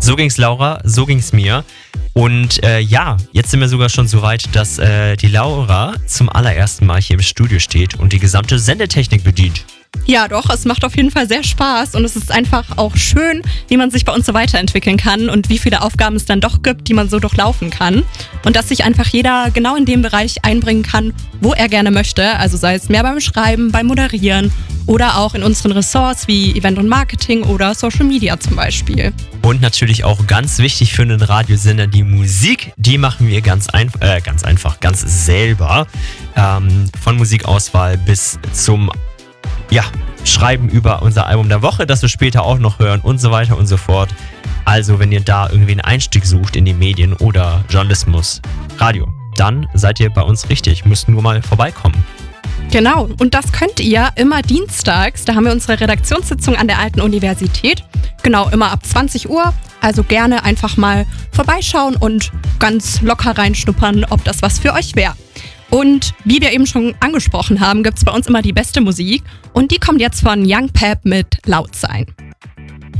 So ging's Laura, so ging's mir. Und jetzt sind wir sogar schon so weit, dass die Laura zum allerersten Mal hier im Studio steht und die gesamte Sendetechnik bedient. Ja, doch, es macht auf jeden Fall sehr Spaß und es ist einfach auch schön, wie man sich bei uns so weiterentwickeln kann und wie viele Aufgaben es dann doch gibt, die man so durchlaufen kann. Und dass sich einfach jeder genau in dem Bereich einbringen kann, wo er gerne möchte. Also sei es mehr beim Schreiben, beim Moderieren oder auch in unseren Ressorts wie Event und Marketing oder Social Media zum Beispiel. Und natürlich auch ganz wichtig für einen Radiosender, die Musik, die machen wir ganz selber. Von Musikauswahl bis zum Schreiben über unser Album der Woche, das wir später auch noch hören und so weiter und so fort. Also wenn ihr da irgendwie einen Einstieg sucht in die Medien oder Journalismus, Radio, dann seid ihr bei uns richtig, müsst nur mal vorbeikommen. Genau, und das könnt ihr immer dienstags, da haben wir unsere Redaktionssitzung an der Alten Universität, genau immer ab 20 Uhr, also gerne einfach mal vorbeischauen und ganz locker reinschnuppern, ob das was für euch wäre. Und wie wir eben schon angesprochen haben, gibt es bei uns immer die beste Musik und die kommt jetzt von Young Pep mit Laut sein.